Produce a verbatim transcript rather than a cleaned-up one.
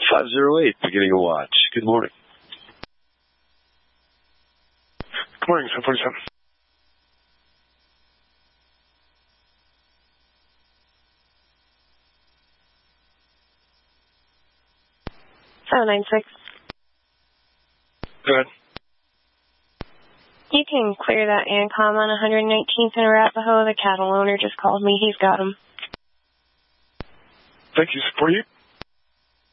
five oh eight, beginning of watch. Good morning. Good morning, seven forty-seven. seven nine six. Go ahead. You can clear that ANCOM on one hundred nineteenth in Arapahoe. The cattle owner just called me. He's got him. Thank you. Support you.